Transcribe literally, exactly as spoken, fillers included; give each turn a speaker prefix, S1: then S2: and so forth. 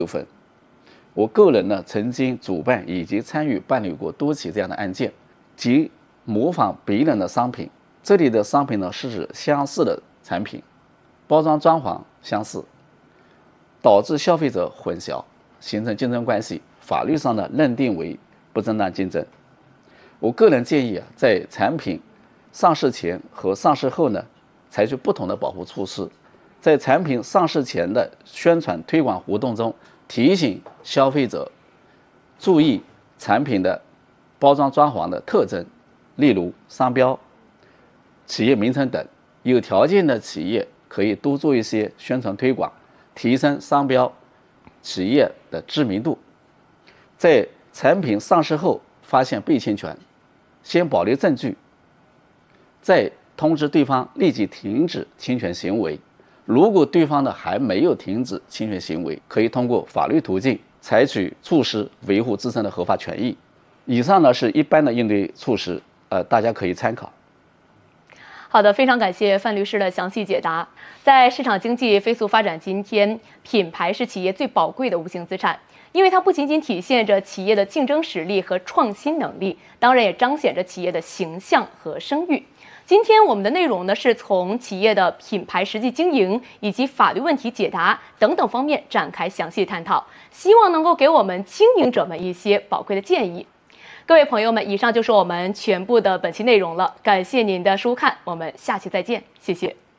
S1: 纠纷。我个人呢，曾经主办以及参与办理过多起这样的案件，即模仿别人的商品。这里的商品呢，是指相似的产品，包装装潢相似，导致消费者混淆，形成竞争关系，法律上呢认定为不正当竞争。我个人建议啊，在产品上市前和上市后呢，采取不同的保护措施。在产品上市前的宣传推广活动中，提醒消费者注意产品的包装装潢的特征，例如商标、企业名称等。有条件的企业可以多做一些宣传推广，提升商标企业的知名度。在产品上市后发现被侵权，先保留证据，再通知对方立即停止侵权行为。如果对方呢还没有停止侵权行为，可以通过法律途径采取措施维护自身的合法权益。以上呢是一般的应对措施，呃，大家可以参考。
S2: 好的，非常感谢范律师的详细解答。在市场经济飞速发展今天，品牌是企业最宝贵的无形资产，因为它不仅仅体现着企业的竞争实力和创新能力，当然也彰显着企业的形象和声誉。今天我们的内容呢，是从企业的品牌实际经营以及法律问题解答等等方面展开详细探讨，希望能够给我们经营者们一些宝贵的建议。各位朋友们，以上就是我们全部的本期内容了，感谢您的收看，我们下期再见，谢谢。